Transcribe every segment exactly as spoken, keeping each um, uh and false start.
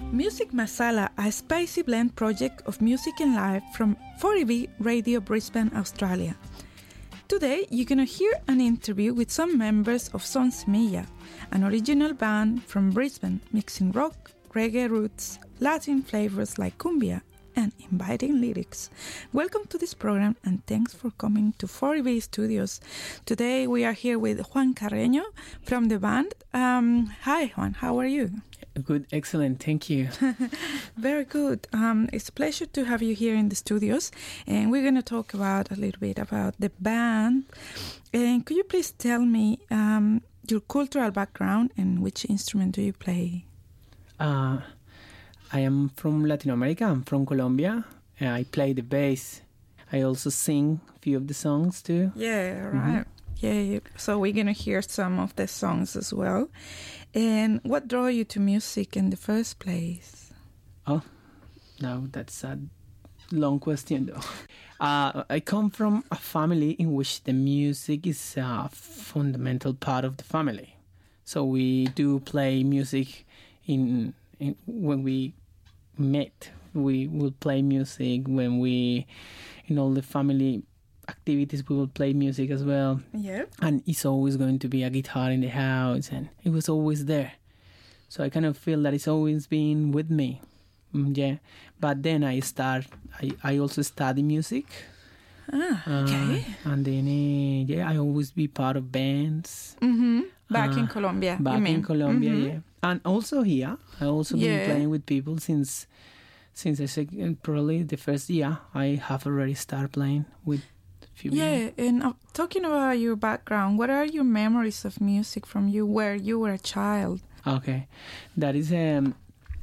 Music Masala, a spicy blend project of music and life from four E B Radio Brisbane, Australia. Today, you're going to hear an interview with some members of Son Semilla, an original band from Brisbane mixing rock, reggae roots, Latin flavors like cumbia, and inviting lyrics. Welcome to this program and thanks for coming to four E B Studios. Today we are here with Juan Carreño from the band. Um, hi Juan, how are you? Good, excellent, thank you. Very good. Um, it's a pleasure to have you here in the studios, and we're going to talk about a little bit about the band. And could you please tell me um, your cultural background and which instrument do you play? Uh, I am from Latin America. I'm from Colombia. Uh, I play the bass. I also sing a few of the songs too. Yeah, right. Mm-hmm. Yeah, so we're going to hear some of the songs as well. And what drew you to music in the first place? Oh, no, that's a long question though. Uh, I come from a family in which the music is a fundamental part of the family. So we do play music in, in when we met. We will play music when we, in all the family activities, we will play music as well. Yeah. And it's always going to be a guitar in the house, and it was always there. So I kind of feel that it's always been with me. Mm, yeah. But then I start, I, I also study music. Ah, okay. Uh, and then, uh, yeah, I always be part of bands. Mm-hmm. Back uh, in Colombia, Back you mean? in Colombia, mm-hmm. yeah. And also here, I also yeah. been playing with people since, since I said, probably the first year, I have already started playing with Yeah, and uh, talking about your background, what are your memories of music from you where you were a child? Okay, that is um,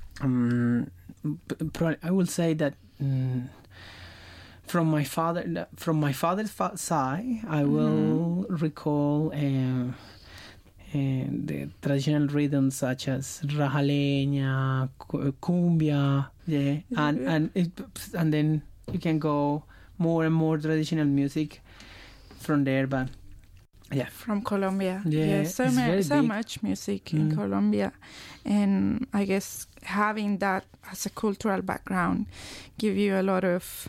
um pro- I will say that um, from my father, from my father's fa- side, I will mm-hmm. recall um, uh, the traditional rhythms such as rajaleña, cumbia, yeah, and and it, and then you can go more and more traditional music from there, but yeah, from Colombia. Yeah, yeah so, ma- so much music mm. in Colombia, and I guess having that as a cultural background give you a lot of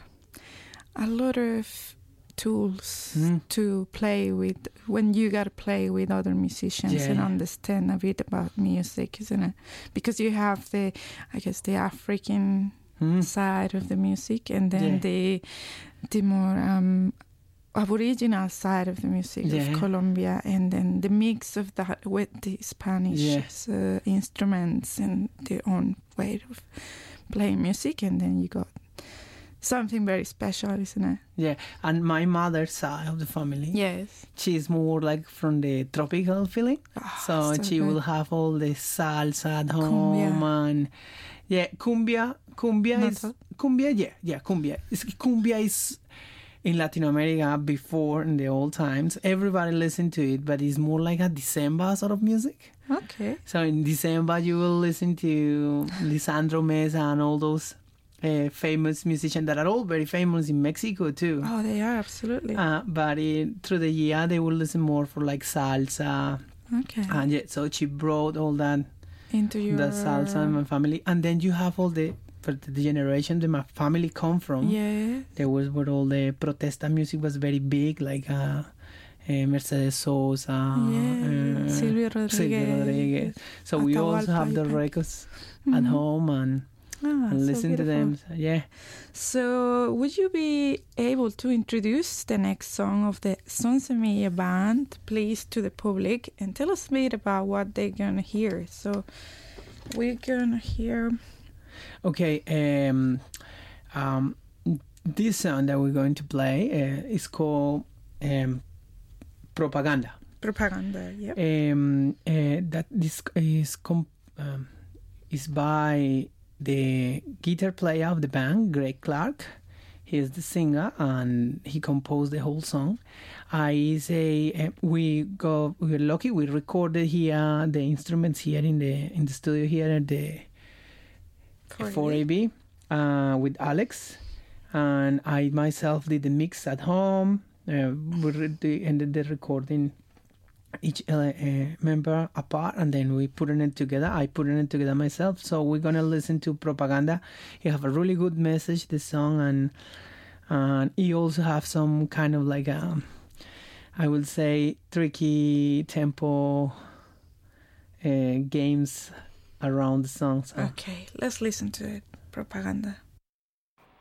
a lot of tools mm. to play with when you gotta play with other musicians yeah. and understand a bit about music, isn't it? Because you have the, I guess, the African mm. side of the music, and then yeah. the the more um, aboriginal side of the music yeah. of Colombia, and then the mix of that with the Spanish yeah. uh, instruments and their own way of playing music, and then you got something very special, isn't it? Yeah, and my mother's side of the family, yes, she's more like from the tropical feeling, oh, so, so she good. will have all the salsa at home cumbia. and yeah, cumbia, cumbia Not is so? cumbia, yeah, yeah, cumbia. It's, cumbia is in Latin America before in the old times. Everybody listened to it, but it's more like a December sort of music. Okay. So in December you will listen to Lisandro Mesa and all those uh, famous musicians that are all very famous in Mexico too. Oh, they are, absolutely. Uh, but in, through the year they will listen more for like salsa. Okay. And yeah, so she brought all that into your the salsa in my family, and then you have all the for the generation that my family come from. Yeah, there was where all the protesta music was very big, like uh, uh, Mercedes Sosa, yeah, uh, Silvio Rodriguez. Silvio Rodriguez. So Atahualpa we also have the records mm-hmm. at home and, ah, and listen so to them. So, yeah. So would you be able to introduce the next song of the Son Semilla band, please, to the public, and tell us a bit about what they're gonna hear? So we're gonna hear. Okay. Um, um, this song that we're going to play uh, is called um, Propaganda. Propaganda. Yeah. Um, uh, that this is comp- um, is by the guitar player of the band, Greg Clark. He is the singer, and he composed the whole song. I say uh, we go. We were lucky. We recorded here the instruments here in the in the studio here at the four A B uh, with Alex, and I myself did the mix at home. Uh, we re- ended the recording each uh, uh, member apart, and then we put it together. I put it together myself. So we're gonna listen to Propaganda. It have a really good message, this song, and and it also have some kind of like a, I would say, tricky tempo uh, games around the song. So. Okay, let's listen to it. Propaganda.